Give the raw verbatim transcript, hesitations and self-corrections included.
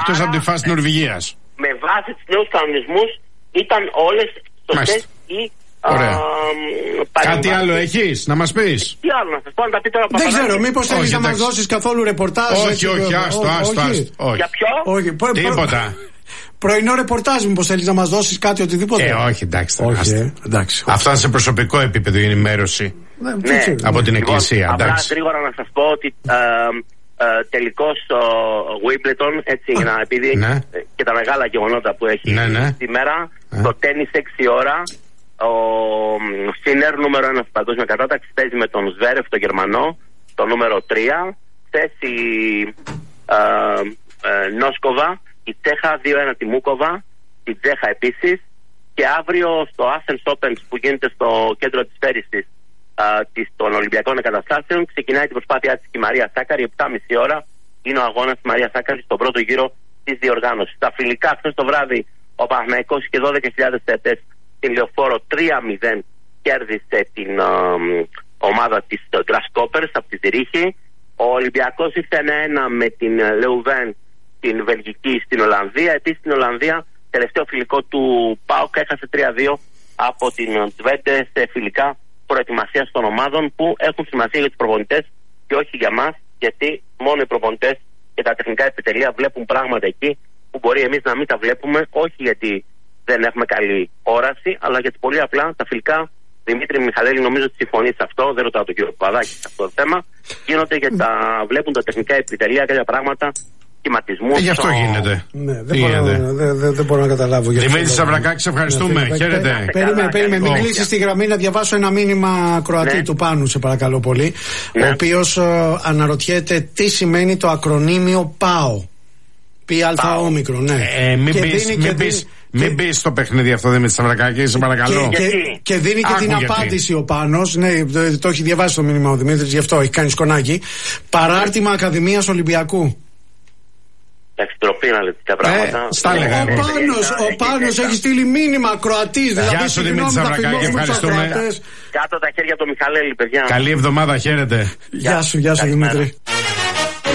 εκτός από τη φάση της Νορβηγίας. Με βάση τους νέους κανονισμούς ήταν όλες σωστές οι. Ωραία. Α, κάτι άλλο έχεις να μας πεις? Τι άλλο να σας πω, να τα πει τώρα. Δεν ξέρω, μήπως θέλεις να μας δώσεις καθόλου ρεπορτάζ? Όχι, όχι, άστο, άστο. Για ποιο? Όχι, τίποτα. Πρωινό ρεπορτάζ, μήπως θέλεις να μας δώσεις κάτι, οτιδήποτε? Ε, όχι, εντάξει. Όχι, ε, εντάξει. Αυτά είναι σε προσωπικό επίπεδο η ενημέρωση. Ναι, ναι. Από την Εκκλησία. Απλά εντάξει. γρήγορα να σας πω ότι ε, ε, τελικώς ο Wimbledon, έτσι, να, επειδή ναι. και τα μεγάλα γεγονότα που έχει ναι, ναι. σήμερα, ναι. το τένις έξι ώρα, ο Σίνερ νούμερο ένα στην παγκόσμια κατάταξη παίζει με τον Σβέρεφ, τον Γερμανό, το νούμερο τρία. Χθες η ε, ε, Νόσκοβα, η Τσέχα δύο ένα τη Μούκοβα, η Τσέχα επίσης. Και αύριο στο Athens Open που γίνεται στο κέντρο της πέρυσης των Ολυμπιακών Εγκαταστάσεων ξεκινάει την προσπάθειά της η Μαρία Σάκαρη. Επτά και μισή ώρα είναι ο αγώνας της Μαρία Σάκαρη στον πρώτο γύρο της διοργάνωσης. Στα φιλικά χθες το βράδυ ο Παναθηναϊκός και δώδεκα χιλιάδες θεατές στην Λεωφόρο τρία μηδέν κέρδισε την α, ομάδα της Grasshoppers από τη Ζηρίχη. Ο Ολυμπιακός ήρθε ένα ένα με την Λεουβέν την Βελγική στην Ολλανδία. Επίσης στην Ολλανδία τελευταίο φιλικό του ΠΑΟΚ έχασε τρία δύο από την Twente σε φιλικά προετοιμασία των ομάδων που έχουν σημασία για τους προπονητές και όχι για μας, γιατί μόνο οι προπονητές και τα τεχνικά επιτελεία βλέπουν πράγματα εκεί που μπορεί εμείς να μην τα βλέπουμε, όχι γιατί δεν έχουμε καλή όραση, αλλά γιατί πολύ απλά τα φιλικά, Δημήτρη Μιχαλέλη, νομίζω ότι συμφωνεί σε αυτό, δεν ρωτάω τον κύριο Παπαδάκη σε αυτό το θέμα, γίνονται γιατί τα βλέπουν τα τεχνικά επιτελεία κάποια πράγματα. Ε, γι' αυτό γίνεται. Ναι, δεν, μπορώ, δεν, δεν, δεν μπορώ να καταλάβω. Δημήτρη Σαβρακάκη, ευχαριστούμε. Ναι, χαίρετε. Περίμενε, περίμενε. Μην κλείσει τη γραμμή να διαβάσω ένα μήνυμα Κροατή ναι. του Πάνου, σε παρακαλώ πολύ. Ναι. Ο οποίος uh, αναρωτιέται τι σημαίνει το ακρονίμιο ΠΑΟ. Πι αλφα όμικρον, ναι. Ε, μην πεις μην μπει στο παιχνίδι αυτό, Δημήτρη Σαβρακάκη, σε παρακαλώ. Και, και, και δίνει και Άκου την γιατί. απάντηση ο Πάνος. Ναι, το έχει διαβάσει το μήνυμα ο Δημήτρης, γι' αυτό έχει κάνει σκονάκι. Παράρτημα Ακαδημίας Ολυμπιακού. Εξτροπή να λέτε τα πράγματα. Ε, στα λέγα. Ο Πάνος, ο Πάνος έχει στείλει μήνυμα Κροατής. Δηλαδή, γεια σου Δημήτρη Σαβρακάκη, ευχαριστούμε. Κάτω τα χέρια του Μιχαλέλη, παιδιά. Καλή εβδομάδα, χαίρετε. Γεια σου, γεια σου Δημήτρη.